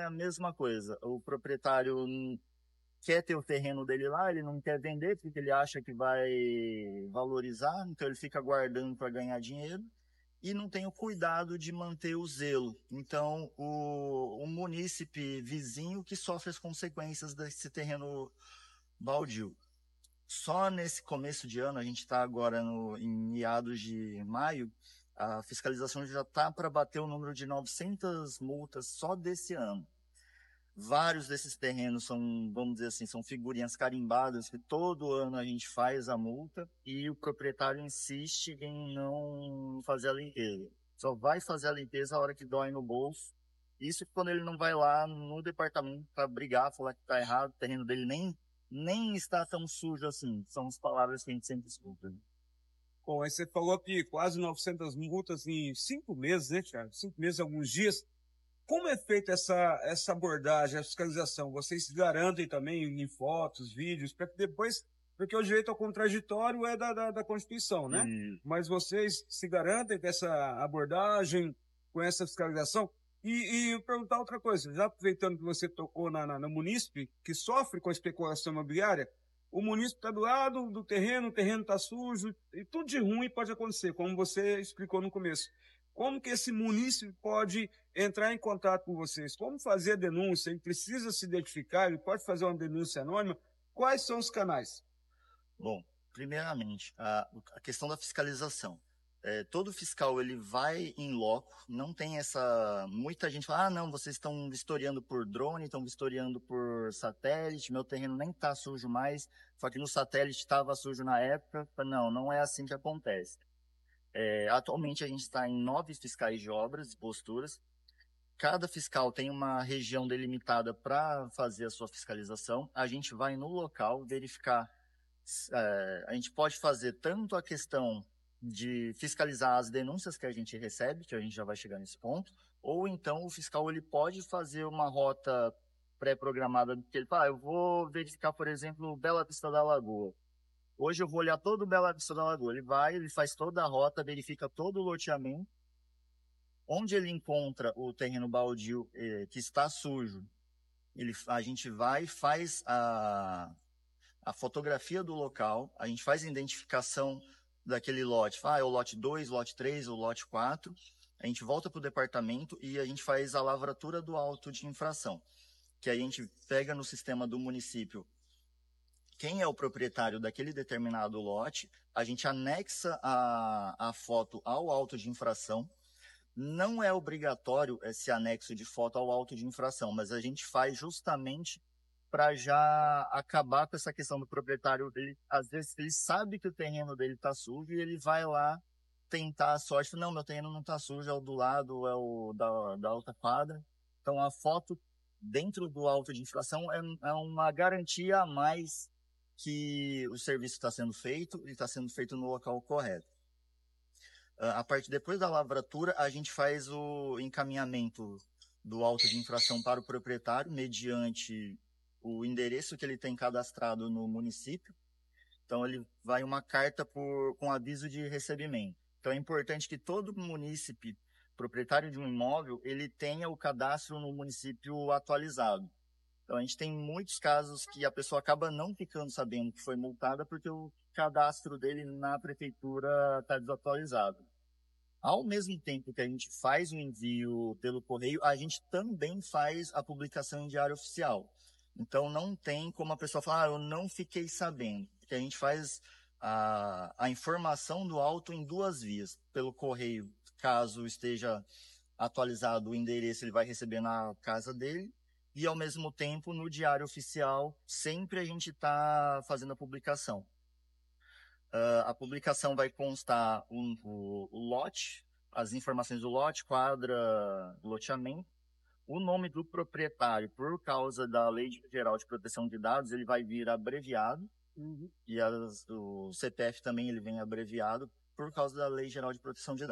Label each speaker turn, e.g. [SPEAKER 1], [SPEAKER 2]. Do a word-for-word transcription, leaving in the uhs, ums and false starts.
[SPEAKER 1] é a mesma coisa. O proprietário hum, quer ter o terreno dele lá, ele não quer vender porque ele acha que vai valorizar, então ele fica guardando para ganhar dinheiro e não tem o cuidado de manter o zelo. Então, o, o munícipe vizinho que sofre as consequências desse terreno baldio. Só nesse começo de ano, a gente está agora no, em meados de maio, a fiscalização já está para bater o número de novecentas multas só desse ano. Vários desses terrenos são, vamos dizer assim, são figurinhas carimbadas que todo ano a gente faz a multa e o proprietário insiste em não fazer a limpeza. Só vai fazer a limpeza a hora que dói no bolso. Isso quando ele não vai lá no departamento para brigar, falar que está errado, o terreno dele nem, nem está tão sujo assim. São as palavras que a gente sempre escuta.
[SPEAKER 2] Bom, aí você falou que quase novecentas multas em cinco meses, né, Thiago? Cinco meses, alguns dias. Como é feita essa, essa abordagem, a fiscalização? Vocês se garantem também em fotos, vídeos, para que depois, porque o direito ao contraditório é da, da, da Constituição, né?
[SPEAKER 1] E
[SPEAKER 2] Mas vocês se garantem dessa abordagem, com essa fiscalização? E, e eu perguntar outra coisa, já aproveitando que você tocou na, na, no munícipe, que sofre com a especulação imobiliária, o munícipe está do lado do terreno, o terreno está sujo, e tudo de ruim pode acontecer, como você explicou no começo. Como que esse munícipe pode entrar em contato com vocês? Como fazer a denúncia? Ele precisa se identificar? Ele pode fazer uma denúncia anônima? Quais são os canais?
[SPEAKER 1] Bom, primeiramente, a, a questão da fiscalização. É, todo fiscal ele vai em loco, não tem essa. Muita gente fala: ah, não, vocês estão vistoriando por drone, estão vistoriando por satélite, meu terreno nem está sujo mais, só que no satélite estava sujo na época. Não, não é assim que acontece. É, atualmente a gente está em nove fiscais de obras e posturas. Cada fiscal tem uma região delimitada para fazer a sua fiscalização. A gente vai no local verificar. É, a gente pode fazer tanto a questão de fiscalizar as denúncias que a gente recebe, que a gente já vai chegar nesse ponto, ou então o fiscal ele pode fazer uma rota pré-programada, que ele fala, ah, eu vou verificar, por exemplo, Bela Vista da Lagoa. Hoje eu vou olhar todo o Bela Vista da Lagoa. Ele vai, ele faz toda a rota, verifica todo o loteamento, onde ele encontra o terreno baldio eh, que está sujo. Ele, a gente vai e faz a a fotografia do local, a gente faz a identificação daquele lote. Ah, é o lote dois, lote três, o lote quatro. A gente volta para o departamento e a gente faz a lavratura do auto de infração, que a gente pega no sistema do município quem é o proprietário daquele determinado lote, a gente anexa a, a foto ao auto de infração. Não é obrigatório esse anexo de foto ao auto de infração, mas a gente faz justamente para já acabar com essa questão do proprietário dele. Às vezes ele sabe que o terreno dele está sujo e ele vai lá tentar a sorte. Não, meu terreno não está sujo, é o do lado, é o da, da outra quadra. Então a foto dentro do auto de infração é, é uma garantia a mais que o serviço está sendo feito e está sendo feito no local correto. A partir depois da lavratura, a gente faz o encaminhamento do auto de infração para o proprietário mediante o endereço que ele tem cadastrado no município. Então, ele vai uma carta por, com aviso de recebimento. Então, é importante que todo munícipe, proprietário de um imóvel, ele tenha o cadastro no município atualizado. Então, a gente tem muitos casos que a pessoa acaba não ficando sabendo que foi multada porque o cadastro dele na prefeitura está desatualizado. Ao mesmo tempo que a gente faz o envio pelo correio, a gente também faz a publicação em diário oficial. Então, não tem como a pessoa falar, ah, eu não fiquei sabendo. Porque a gente faz a, a informação do auto em duas vias. Pelo correio, caso esteja atualizado o endereço, ele vai receber na casa dele. E, ao mesmo tempo, no diário oficial, sempre a gente está fazendo a publicação. Uh, a publicação vai constar um, o, o lote, as informações do lote, quadra, loteamento, o nome do proprietário, por causa da Lei Geral de Proteção de Dados, ele vai vir abreviado, uhum. E as, o C P F também ele vem abreviado por causa da Lei Geral de Proteção de Dados.